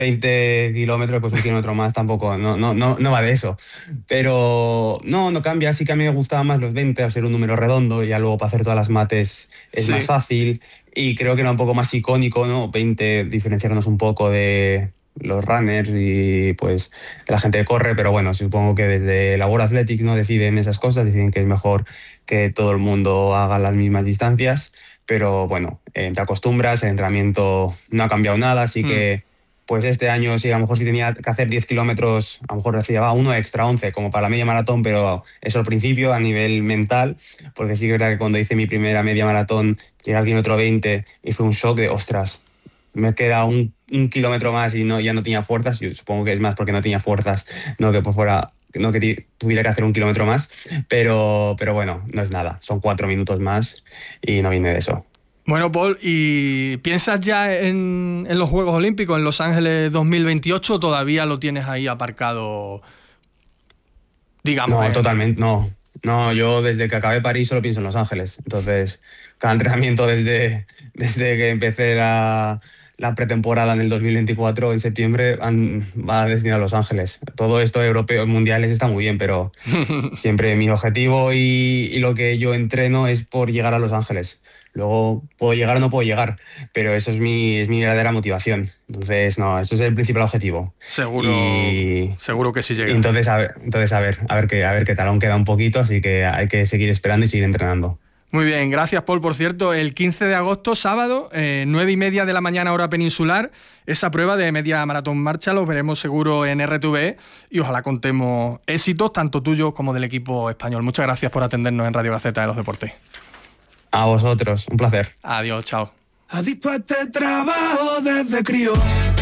20 kilómetros, pues un kilómetro más tampoco, no va de eso. Pero no cambia, sí que a mí me gustaban más los 20, al ser un número redondo, y ya luego para hacer todas las mates es Sí. más fácil, y creo que era un poco más icónico, ¿no? 20, diferenciarnos un poco de los runners y pues de la gente que corre, pero bueno, supongo que desde la World Athletics no deciden esas cosas, deciden que es mejor que todo el mundo haga las mismas distancias, pero bueno, te acostumbras, el entrenamiento no ha cambiado nada, así que pues este año sí, a lo mejor si tenía que hacer 10 kilómetros, a lo mejor decía, va, uno extra, 11, como para la media maratón, pero eso al principio a nivel mental, porque sí que es verdad que cuando hice mi primera media maratón, llegué al kilómetro 20 y fue un shock de, ostras, me queda un kilómetro más y ya no tenía fuerzas, yo supongo que es más porque no tenía fuerzas, no que por fuera, no que tuviera que hacer un kilómetro más, pero bueno, no es nada, son 4 minutos más y no viene de eso. Bueno, Paul, ¿y piensas ya en los Juegos Olímpicos en Los Ángeles 2028 o todavía lo tienes ahí aparcado, digamos? No, totalmente, no. No, yo desde que acabé París solo pienso en Los Ángeles. Entonces, cada entrenamiento desde que empecé la pretemporada en el 2024, en septiembre, va destinado a Los Ángeles. Todo esto europeos, mundiales, está muy bien, pero siempre mi objetivo y lo que yo entreno es por llegar a Los Ángeles. Luego puedo llegar o no puedo llegar, pero eso es mi verdadera motivación. Entonces, no, eso es el principal objetivo. Seguro que sí llega. Entonces, a ver qué tal. Aún queda un poquito, así que hay que seguir esperando y seguir entrenando. Muy bien, gracias, Paul. Por cierto, el 15 de agosto, sábado, 9:30 de la mañana, hora peninsular, esa prueba de media maratón marcha, lo veremos seguro en RTVE y ojalá contemos éxitos, tanto tuyos como del equipo español. Muchas gracias por atendernos en Radio Gaceta de los Deportes. A vosotros, un placer. Adiós, chao. Adicto a este trabajo desde crío.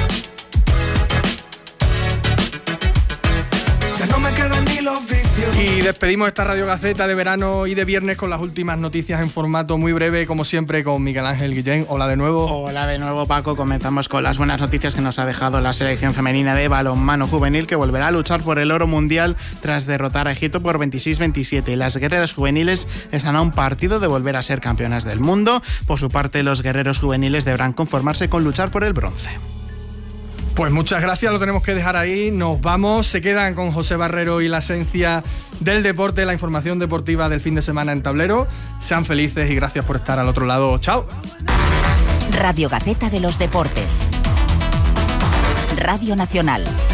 Ya no me quedan ni los vicios. Y despedimos esta Radio Gaceta de verano y de viernes con las últimas noticias en formato muy breve, como siempre, con Miguel Ángel Guillén. Hola de nuevo. Hola de nuevo, Paco. Comenzamos con las buenas noticias que nos ha dejado la selección femenina de balonmano juvenil, que volverá a luchar por el oro mundial tras derrotar a Egipto por 26-27. Las guerreras juveniles están a un partido de volver a ser campeonas del mundo. Por su parte, los guerreros juveniles deberán conformarse con luchar por el bronce. Pues muchas gracias, lo tenemos que dejar ahí. Nos vamos, se quedan con José Barrero y la esencia del deporte, la información deportiva del fin de semana en Tablero. Sean felices y gracias por estar al otro lado. ¡Chao! Radio Gaceta de los Deportes. Radio Nacional.